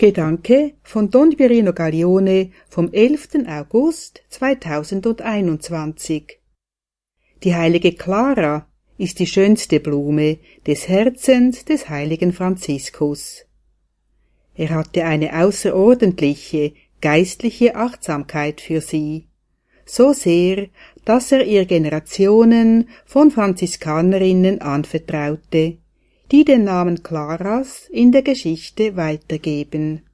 Gedanke von Don Quirino Gaglione vom 11. August 2021. Die heilige Clara ist die schönste Blume des Herzens des heiligen Franziskus. Er hatte eine außerordentliche geistliche Achtsamkeit für sie, so sehr, dass er ihr Generationen von Franziskanerinnen anvertraute, die den Namen Claras in der Geschichte weitergeben.